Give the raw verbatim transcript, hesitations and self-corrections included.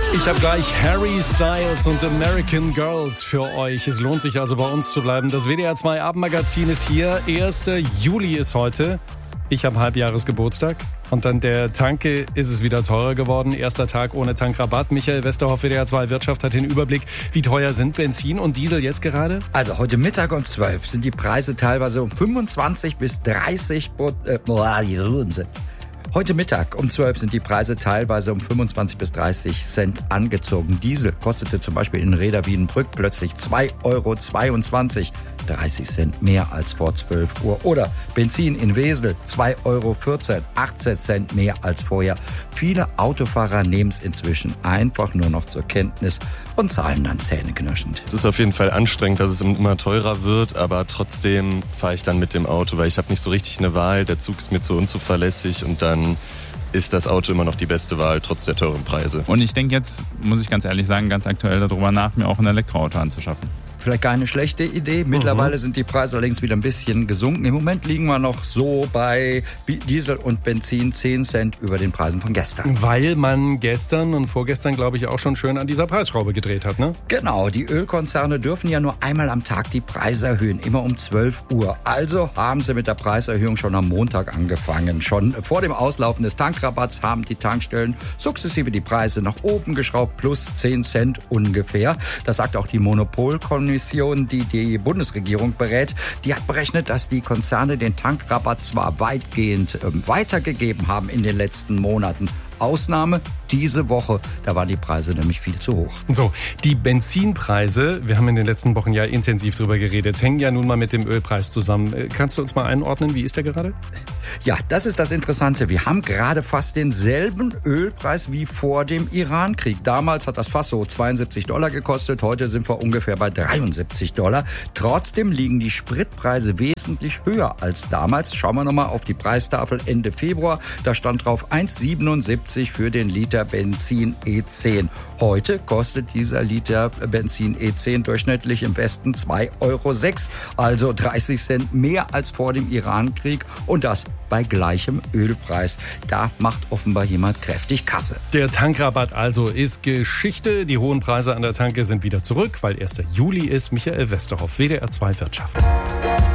Ich habe gleich Harry Styles und American Girls für euch. Es lohnt sich also bei uns zu bleiben. Das W D R zwei Abendmagazin ist hier. erster Juli ist heute. Ich habe Halbjahresgeburtstag. Und dann der Tanke ist es wieder teurer geworden. Erster Tag ohne Tankrabatt. Michael Westerhoff, W D R zwei Wirtschaft, hat den Überblick. Wie teuer sind Benzin und Diesel jetzt gerade? Also heute Mittag um zwölf sind die Preise teilweise um fünfundzwanzig bis dreißig Prozent. Äh, Heute Mittag um zwölf sind die Preise teilweise um fünfundzwanzig bis dreißig Cent angezogen. Diesel kostete zum Beispiel in Rheda Wiedenbrück plötzlich zwei Euro zweiundzwanzig, dreißig Cent mehr als vor zwölf Uhr. Oder Benzin in Wesel zwei Euro vierzehn, achtzehn Cent mehr als vorher. Viele Autofahrer nehmen es inzwischen einfach nur noch zur Kenntnis und zahlen dann zähneknirschend. Es ist auf jeden Fall anstrengend, dass es immer teurer wird, aber trotzdem fahre ich dann mit dem Auto, weil ich habe nicht so richtig eine Wahl. Der Zug ist mir zu unzuverlässig und dann ist das Auto immer noch die beste Wahl, trotz der teuren Preise. Und ich denke jetzt, muss ich ganz ehrlich sagen, ganz aktuell darüber nach, mir auch ein Elektroauto anzuschaffen. Vielleicht keine schlechte Idee. Mittlerweile mhm. sind die Preise allerdings wieder ein bisschen gesunken. Im Moment liegen wir noch so bei Diesel und Benzin zehn Cent über den Preisen von gestern. Weil man gestern und vorgestern, glaube ich, auch schon schön an dieser Preisschraube gedreht hat, ne? Genau, die Ölkonzerne dürfen ja nur einmal am Tag die Preise erhöhen, immer um zwölf Uhr. Also haben sie mit der Preiserhöhung schon am Montag angefangen. Schon vor dem Auslaufen des Tankrabatts haben die Tankstellen sukzessive die Preise nach oben geschraubt, plus zehn Cent ungefähr. Das sagt auch die Monopolkommission, die die Bundesregierung berät. Die hat berechnet, dass die Konzerne den Tankrabatt zwar weitgehend äh, weitergegeben haben in den letzten Monaten. Ausnahme diese Woche. Da waren die Preise nämlich viel zu hoch. So, die Benzinpreise, wir haben in den letzten Wochen ja intensiv drüber geredet, hängen ja nun mal mit dem Ölpreis zusammen. Kannst du uns mal einordnen, wie ist der gerade? Ja, das ist das Interessante. Wir haben gerade fast denselben Ölpreis wie vor dem Irankrieg. Damals hat das Fass so zweiundsiebzig Dollar gekostet. Heute sind wir ungefähr bei dreiundsiebzig Dollar. Trotzdem liegen die Spritpreise wesentlich höher als damals. Schauen wir nochmal auf die Preistafel Ende Februar. Da stand drauf eins Komma siebenundsiebzig für den Liter Benzin E zehn. Heute kostet dieser Liter Benzin E zehn durchschnittlich im Westen zwei Euro sechs, also dreißig Cent mehr als vor dem Irankrieg, und das bei gleichem Ölpreis. Da macht offenbar jemand kräftig Kasse. Der Tankrabatt also ist Geschichte. Die hohen Preise an der Tanke sind wieder zurück, weil erster Juli ist. Michael Westerhoff, W D R zwei Wirtschaft.